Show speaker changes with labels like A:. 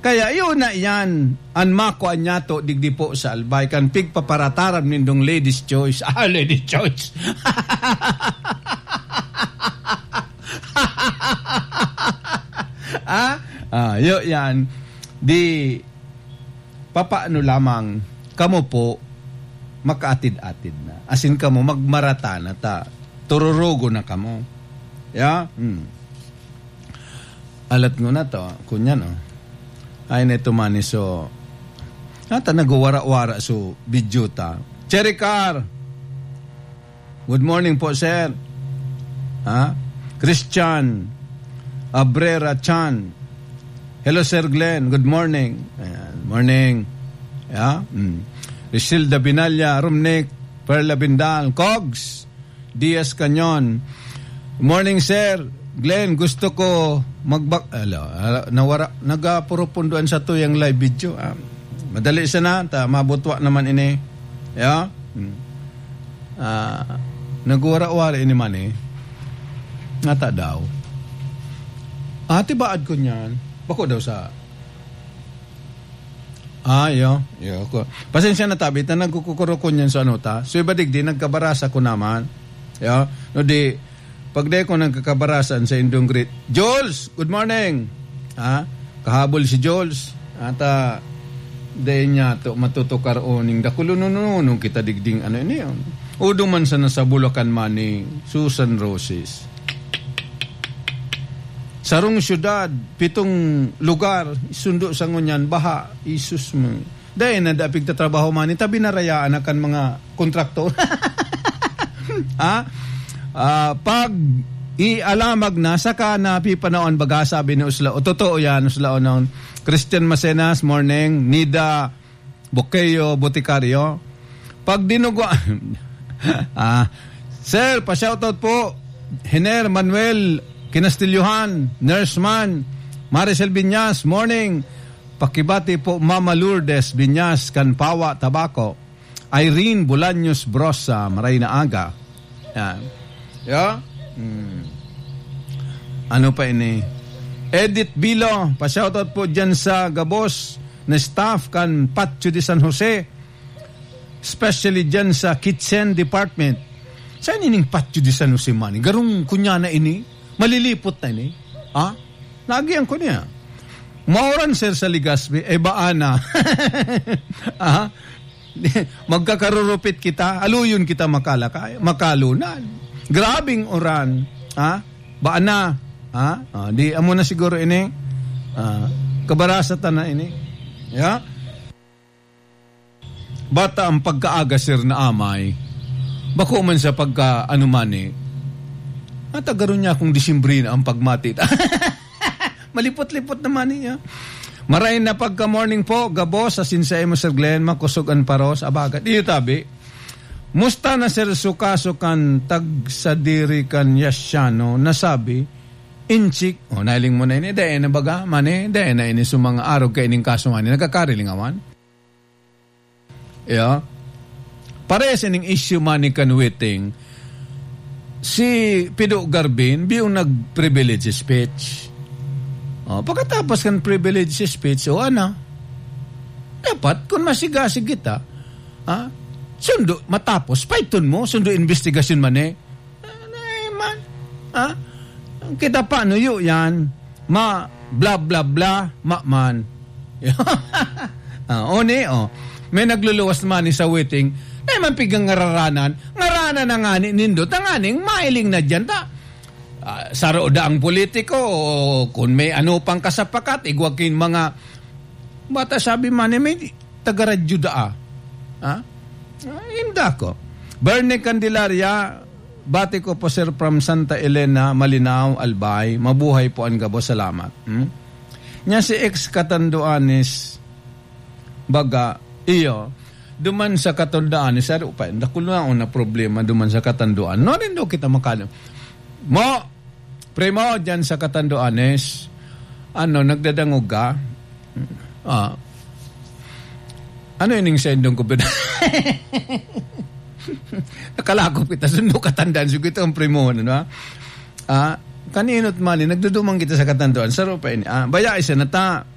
A: Kaya yun na yan, anmako anyato digdi po sa albay, kan pigpaparataran nindong ladies choice. Ladies choice. Yun yan. Di, papaano lamang, kamo po, makaatid-atid na. Asin kamo, magmarata na ta. Tururugo na kamo. Ya? Alat ngo na to, kunya no. Ay neto man so. Nata nagwara-wara so video ta. Cherry Car. Good morning po, sir. Christian Abrera Chan. Hello, Sir Glenn. Good morning. Ayan. Morning. Yeah. Isilda Binalya, Rumnik, Perla Bindal, Cogs, Diaz Canyon. Morning, Sir Glenn. Gusto ko nagapurupunduan sa to yung live video. Madali sana, mabutwa naman ini. Yeah. Nagwara-wara ini man Ngata daw. Tibaad ko niyan. Bako daw sa yo. Pasensya na tabi, nagkukukuro ko niyan sa ta. So iba digdi, nagkabarasa ko naman. Yo. No di, pagday ko nagkakabarasan sa indong great. Jules, good morning. Kahabol si Jules. Ata, day niya to matutukar oning dakulunununong kita digding ano ini yun. Udong man sa nasa Bulacan mani, Susan Roses. Sarong syudad, 7 lugar, sundo sa ngunyan, baha, isus mo. Dahil na dapig tatrabaho man, tabi narayaan akan mga kontraktor. Pag ialamag na, saka na pipanaon baga sabi ni Usla, o totoo yan, Usla o noon. Christian Macenas, morning. Nida Boqueyo, Boticario. Pag dinugo, sir, pa-shoutout po, Hiner Manuel Kinastilyohan, Nurse Man, Maricel Binyas, morning. Pakibati po Mama Lourdes Binyas, Kanpawa, Tabaco. Irene Bolaños Brosa, Maray na Aga. Yan. Ano pa ini? Edith Bilo, pa-shoutout po dyan sa Gabos na staff kan Patio de San Jose. Especially dyan sa kitchen department. Saan ining Patio de San Jose man? Garong kunya na ini? Malilipot na ini. Nagiyan ko niya. Mauran, sir, sa Ligaspi, baana. Magkakarurupit kita, aluyon kita makalunan. Grabing oran. Baana. Di amo na siguro ini. Kabarasatan na ini. Yeah? Bata ang pagkaaga, sir, na amay. Bako man sa pagka anumani. Natagaro niya kung Disyembre na ang pagmatit. Malipot-lipot naman niya. Maray na pagka-morning po, Gabos, sa sinsay mo, Sir Glenn, makusugan paros, abagat. Iyo tabi. Musta na, Sir, sukasukan, tagsadiri kan yasyano, nasabi, inchik, nailing mo na ini, dayan na baga, mani, dayan na ini, sumang araw ka ining kaso mani, nagkakariling awan. Yeah. Pares ining issue mani kan waiting, si Pido Garbin, biyong nag-privilege speech. Pagkatapos kan privilege speech, dapat, kung masigasig kita, sundo, matapos, paiton mo, sundo investigasyon man kita paano yun yan, bla bla bla, man. May nagluluwas man sa waiting, man pigang ngaranan na nga nindot, nganing mailing na dyan ta. Saroda ang politiko, kung may ano pang kasapakat, igwakin mga bata sabi man, may tagaradyo Hinda ko. Bernie Candelaria, bati ko po, sir, from Santa Elena, Malinaw, Albay. Mabuhay po ang Gabo, salamat. Nya si ex-Katanduanes, baga, iyo, duman sa Katanduanes, sir, nakulo na problema duman sa Katanduan. No rin do kita makalo. Primo, dyan sa Katanduanes, nagdadangog ka? Ano ining sendong ko ba? Nakalakop kita, sundo Katandaan, so kita ang primo, kaninot mali, nagdudumang kita sa Katanduan, saro pa ini, baya isa na ta,